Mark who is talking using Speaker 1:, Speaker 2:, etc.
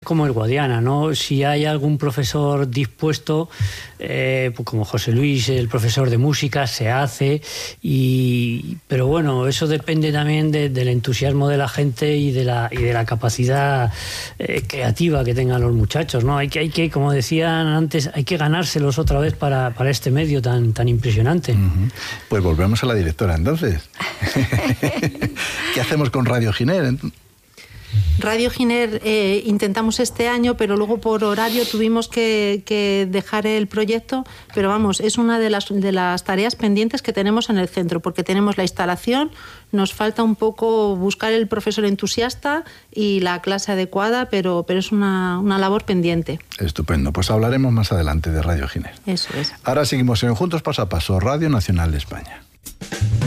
Speaker 1: como el Guadiana, ¿no? Si hay algún profesor dispuesto, pues como José Luis, el profesor de música, se hace, pero bueno, eso depende también del entusiasmo de la gente y de la capacidad creativa que tengan los muchachos, ¿no? Hay que, como decían antes, hay que ganárselos otra vez para este medio tan impresionante.
Speaker 2: Pues volvemos a la directora, entonces. ¿Qué hacemos con Radio Giner?
Speaker 3: Radio Giner intentamos este año, pero luego por horario tuvimos que dejar el proyecto, pero vamos, es una de las tareas pendientes que tenemos en el centro, porque tenemos la instalación, nos falta un poco buscar el profesor entusiasta y la clase adecuada, pero es una labor pendiente.
Speaker 2: Estupendo, pues hablaremos más adelante de Radio Giner.
Speaker 3: Eso es.
Speaker 2: Ahora seguimos en Juntos Paso a Paso, Radio Nacional de España.